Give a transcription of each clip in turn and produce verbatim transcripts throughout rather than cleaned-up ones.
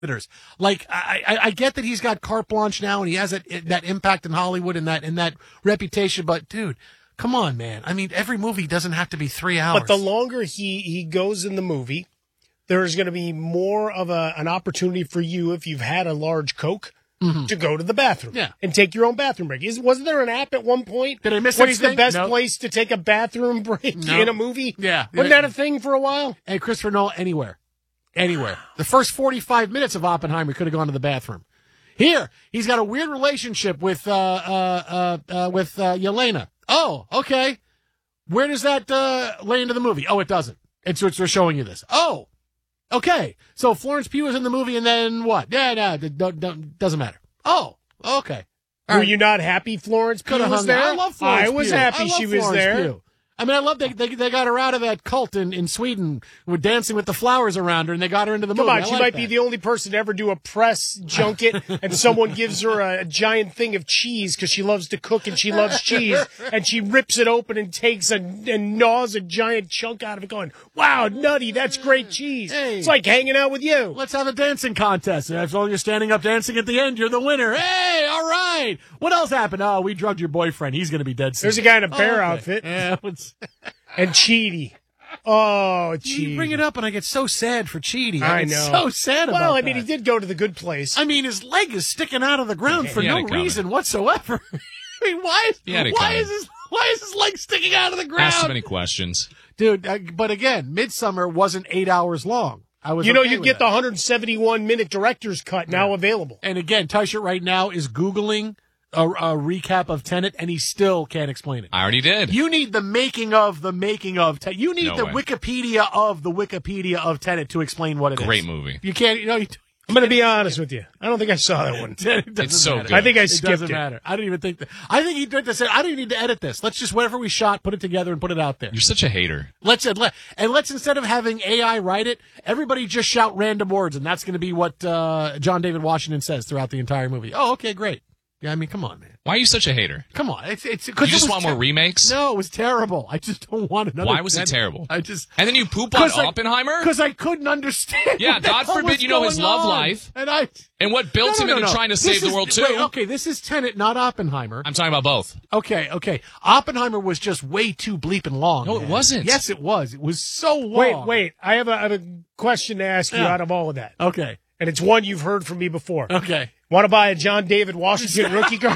Like, I, I, I get that he's got carte blanche now and he has that, that impact in Hollywood and that, and that reputation, but dude, come on, man. I mean, every movie doesn't have to be three hours. But the longer he, he goes in the movie, there's going to be more of a, an opportunity for you if you've had a large Coke mm-hmm. to go to the bathroom yeah. and take your own bathroom break. Is, wasn't there an app at one point? Did I miss What's anything? the best nope. place to take a bathroom break nope. in a movie? Yeah. Wasn't that a thing for a while? Hey, Christopher Nolan, anywhere. Anywhere. The first forty-five minutes of Oppenheimer could have gone to the bathroom. Here, he's got a weird relationship with uh, uh, uh, uh, with uh, Yelena. Oh, okay. Where does that uh, lay into the movie? Oh, it doesn't. It's it's we're showing you this. Oh, okay. So Florence Pugh is in the movie, and then what? Yeah, no, don't, don't, doesn't matter. Oh, okay. All Were right. you not happy Florence Pugh was there? I love Florence I was Pugh. happy I she was Florence there. Pugh. I mean, I love they, they they got her out of that cult in, in Sweden with dancing with the flowers around her, and they got her into the Come movie. on, I she like might that. be the only person to ever do a press junket, and someone gives her a, a giant thing of cheese because she loves to cook and she loves cheese, and she rips it open and takes a and gnaws a giant chunk out of it, going, "Wow, nutty, that's great cheese." Hey. It's like hanging out with you. Let's have a dancing contest. If all you're standing up dancing at the end, you're the winner. Hey, all right. What else happened? Oh, we drugged your boyfriend. He's going to be dead soon. There's a guy in a bear oh, okay. outfit. Yeah, it's... And Chidi. Oh, Chidi. You bring it up, and I get so sad for Chidi. I, I get know. so sad about Well, I that. mean, he did go to the good place. I mean, his leg is sticking out of the ground Yeah, for he had no it coming. reason whatsoever. I mean, why is He had it why coming. is his why is his leg sticking out of the ground? Ask so many questions. Dude, uh, but again, Midsummer wasn't eight hours long. I was You know, okay you with get that. the one hundred seventy-one minute director's cut now Yeah. available. And again, Tyshirt right now is Googling a, a recap of Tenet, and he still can't explain it. I already did. You need the making of the making of Tenet. You need No the way. Wikipedia of the Wikipedia of Tenet to explain what it is. Great movie. You can't, you know, you, I'm going to be honest with you. I don't think I saw that one. it doesn't It's so matter. good. I think I It skipped doesn't it. matter. I don't even think that. I think he did this. I don't even need to edit this. Let's just whatever we shot, put it together, and put it out there. You're such a hater. Let's and let and let's instead of having A I write it, everybody just shout random words, and that's going to be what uh, John David Washington says throughout the entire movie. Oh, okay, great. Yeah, I mean, come on, man. Why are you such a hater? Come on. It's it's You because just want more remakes? No, it was terrible. I just don't want another. Why was it Tenet. terrible? I just And then you poop on 'Cause I- Oppenheimer? because I couldn't understand. Yeah, what the God hell forbid was you know his going love on. life. And I And what built no, him no, no, into no. trying to This save the is- world, too? Wait, okay, this is Tenet, not Oppenheimer. I'm talking about both. Okay, okay. Oppenheimer was just way too bleeping long. No, it man. wasn't. Yes, it was. It was so long. Wait, wait. I have a, I have a question to ask you Yeah. out of all of that. Okay, And it's one you've heard from me before. okay. Want to buy a John David Washington rookie card?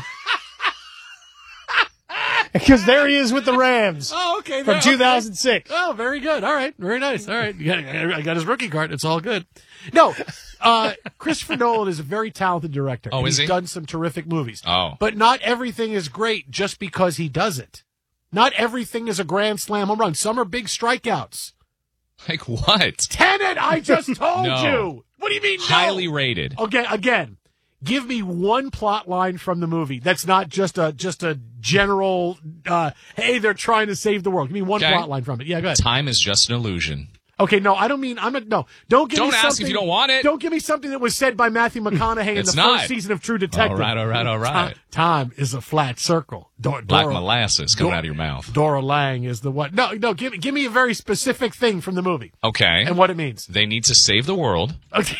Because there he is with the Rams Oh, okay. from there- two thousand six. Okay. Oh, very good. All right, very nice. All right, You got- I got his rookie card. It's all good. No, uh, Christopher Nolan is a very talented director. Oh, and is he's he? done some terrific movies. Oh. But not everything is great just because he does it. Not everything is a grand slam home run. Some are big strikeouts. Like what? Tenet, I just told No. you. What do you mean? no? Highly rated. Okay, again, give me one plot line from the movie that's not just a just a general. Uh, hey, they're trying to save the world. Give me one Okay. plot line from it. Yeah, go ahead. Time is just an illusion. Okay, no, I don't mean I'm a no. Don't give Don't me ask if something. you don't want it. Don't give me something that was said by Matthew McConaughey in It's the not. first season of True Detective. All right, all right, all right. Ti- Time is a flat circle. Dor- Black Dora, molasses coming Dora- out of your mouth. Dora Lang is the what? No, no. Give me give me a very specific thing from the movie Okay. and what it means. They need to save the world, Okay.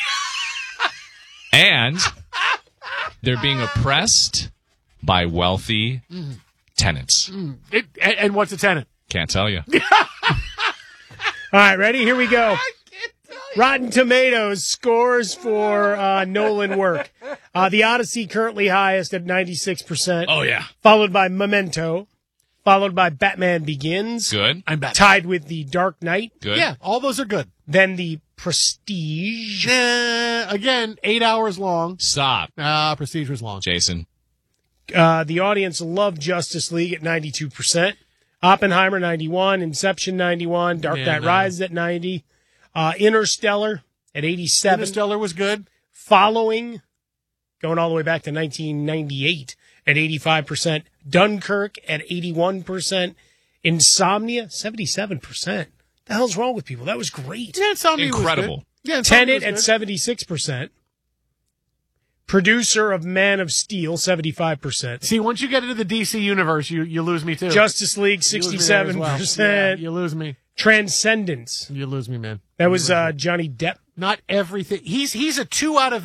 and they're being oppressed by wealthy tenants. It, and, and what's a tenant? Can't tell you. All right, ready? Here we go. Rotten Tomatoes scores for uh, Nolan work. Uh, The Odyssey currently highest at ninety-six percent. Oh, yeah. Followed by Memento. Followed by Batman Begins. Good. I'm back. Tied with The Dark Knight. Good. Yeah, all those are good. Then The Prestige. Uh, again, eight hours long. Stop, Ah, Prestige was long. Jason. Uh, the audience loved Justice League at ninety-two percent. Oppenheimer, ninety-one. Inception, ninety-one. Dark Yeah, Knight no. Rises at ninety. Uh, Interstellar at eighty-seven. Interstellar was good. Following, going all the way back to nineteen ninety-eight at eighty-five percent. Dunkirk at eighty-one percent. Insomnia, seventy-seven percent. The hell's wrong with people? That was great. Yeah, Insomnia was Incredible. good. Yeah, Insomnia Tenet was at good. seventy-six percent. Producer of Man of Steel, seventy-five percent. See, once you get into the D C universe, you, you lose me too. Justice League, You lose me there as sixty-seven well. percent. Yeah, you lose me. Transcendence. You lose me, man. That You was lose me. uh, Johnny Depp Not everything. He's he's a two out of